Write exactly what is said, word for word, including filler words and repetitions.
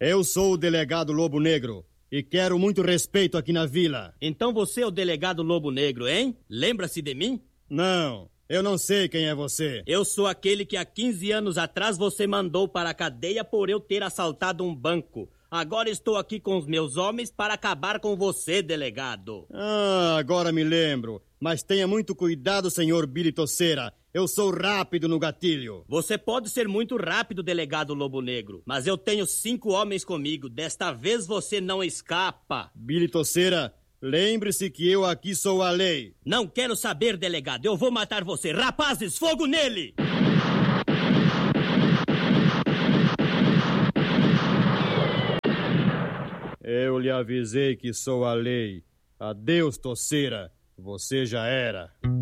Eu sou o delegado Lobo Negro e quero muito respeito aqui na vila. Então você é o delegado Lobo Negro, hein? Lembra-se de mim? Não, eu não sei quem é você. Eu sou aquele que há quinze anos atrás você mandou para a cadeia por eu ter assaltado um banco. Agora estou aqui com os meus homens para acabar com você, delegado. Ah, agora me lembro. Mas tenha muito cuidado, senhor Billy Tosseira. Eu sou rápido no gatilho. Você pode ser muito rápido, delegado Lobo Negro, mas eu tenho cinco homens comigo. Desta vez você não escapa. Billy Tosseira, lembre-se que eu aqui sou a lei. Não quero saber, delegado. Eu vou matar você. Rapazes, fogo nele! Eu lhe avisei que sou a lei. Adeus, Tosseira. Você já era.